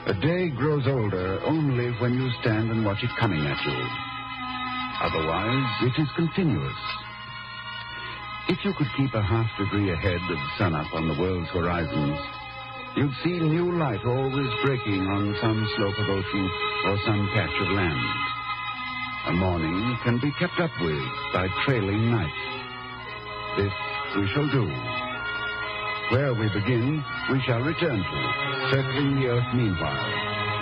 A day grows older only when you stand and watch it coming at you. Otherwise, it is continuous. If you could keep a half degree ahead of sunup on the world's horizons, you'd see new light always breaking on some slope of ocean or some patch of land. A morning can be kept up with by trailing night. This we shall do. Where we begin, we shall return to, circling the earth meanwhile.